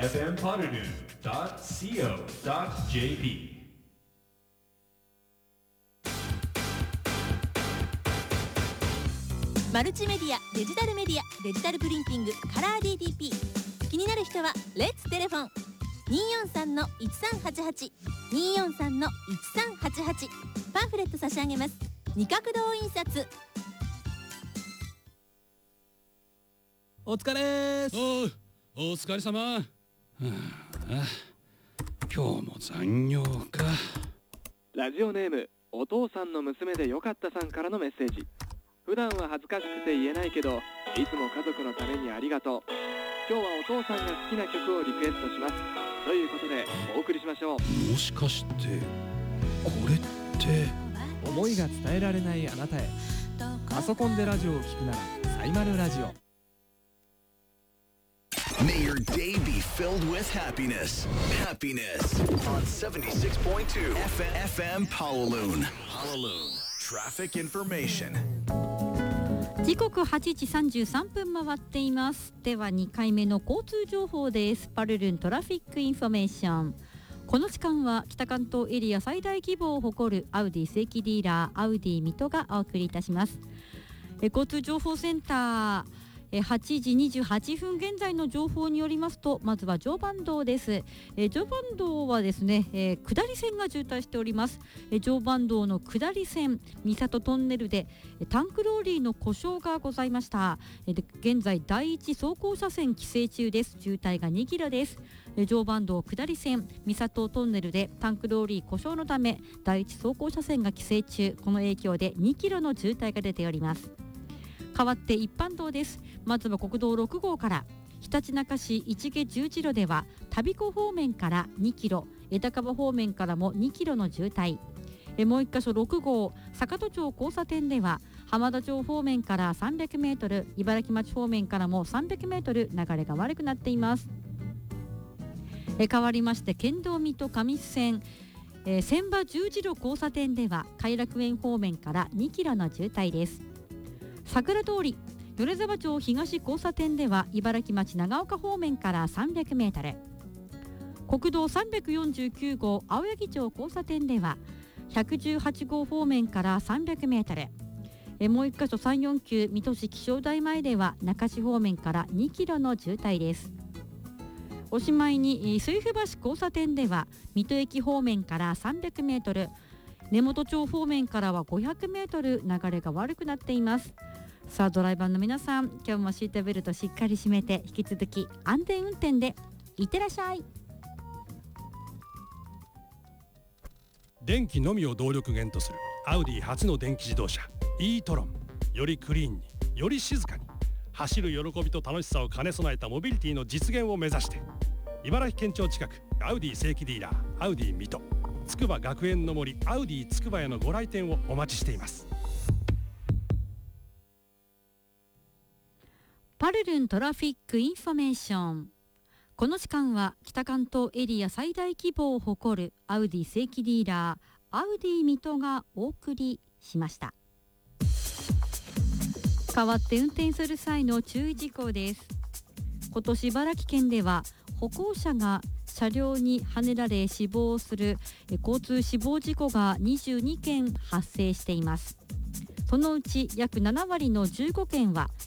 fmpoddernoon.co.jp。 マルチメディア、デジタルメディア、デジタルプリンティング、カラー DTP。 気になる人はレッツテレフォン 243-1388 243-1388。 パンフレット差し上げます。二角堂印刷。 お疲れーす。 お疲れ様。今日も残業か。 ラジオネームお父さんの娘でよかったさんからのメッセージ。普段は恥ずかしくて言えないけど、いつも家族のためにありがとう。今日はお父さんが好きな曲をリクエストします。ということでお送りしましょう。 もしかしてこれって思いが伝えられないあなたへ。パソコンでラジオを聞くならサイマルラジオ。 May your day be filled with happiness. Happiness on 76.2 FM Pawaloon. Traffic information. 時刻8時33分回っています。では2回目の交通情報です。パルルントラフィックインフォメーション。この時間は北関東エリア最大規模を誇るアウディ正規ディーラーアウディ水戸がお送りいたします。交通情報センター8時28分現在の情報によりますと、まずは常磐道です。常磐道はですね、下り線が渋滞しております。常磐道の下り線三郷トンネルでタンクローリーの故障がございました。現在第一走行車線規制中です。渋滞が2キロです。常磐道下り線三郷トンネルでタンクローリー故障のため第一走行車線が規制中。この影響で2キロの渋滞が出ております。代わって一般道です。まずは国道6号からひたちなか市市毛十字路では田彦方面から2キロ、枝川方面からも2キロの渋滞。もう1カ所6号坂戸町交差点では浜田町方面から300メートル、茨城町方面からも300メートル流れが悪くなっています。変わりまして県道水戸上線千葉十字路交差点では偕楽園方面から2キロの渋滞です。桜通り米沢町東交差点では茨城町長岡方面から300メートル、国道349号青柳町交差点では118号方面から300メートル、もう1カ所349水戸市気象台前では中市方面から2キロの渋滞です。おしまいに水府橋交差点では水戸駅方面から300メートル、根本町方面からは500メートル流れが悪くなっています。さあドライバーの皆さん、今日もシートベルトしっかり締めて引き続き安全運転でいってらっしゃい。 電気のみを動力源とするアウディ初の電気自動車 e トロン。よりクリーンにより静かに走る喜びと楽しさを兼ね備えたモビリティの実現を目指して、茨城県庁近くアウディ正規ディーラーアウディ水戸、筑波学園の森アウディ筑波へのご来店をお待ちしています。 パルルントラフィックインフォメーション。この時間は北関東エリア最大規模を誇るアウディ正規ディーラーアウディ水戸がお送りしました。代わって運転する際の注意事項です。今年茨城県では歩行者が車両にはねられ死亡する交通死亡事故が22件発生しています。そのうち約7割の15件は